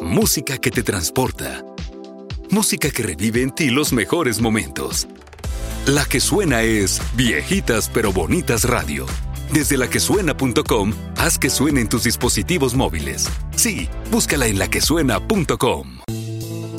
Música que te transporta. Música que revive en ti los mejores momentos. La que suena es Viejitas pero Bonitas Radio. Desde laquesuena.com, haz que suene en tus dispositivos móviles. Sí, búscala en laquesuena.com.